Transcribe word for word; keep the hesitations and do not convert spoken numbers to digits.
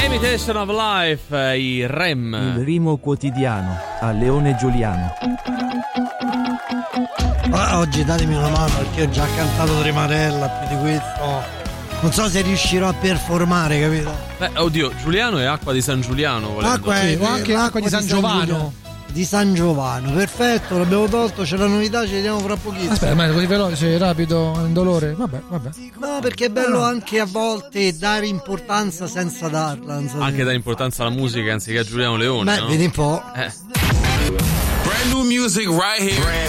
Imitation of Life, i R E M. Il rimo quotidiano a Leone Giuliano. Ah, oggi datemi una mano perché ho già cantato Tremarella, più di questo non so se riuscirò a performare, capito? Beh, oddio, Giuliano è acqua di San Giuliano, volendo. Acqua è, Sì, o anche l'acqua di San Giovano. Di San Giovano, perfetto, l'abbiamo tolto, c'è la novità, ci vediamo fra pochissimo. Aspetta, ma è così veloce, rapido, indolore? Vabbè, vabbè. No, perché è bello anche a volte dare importanza senza darla. Non so Anche se... dare importanza alla musica anziché a Giuliano Leone. Beh, no? vedi un po'. Eh. Brand new music right here.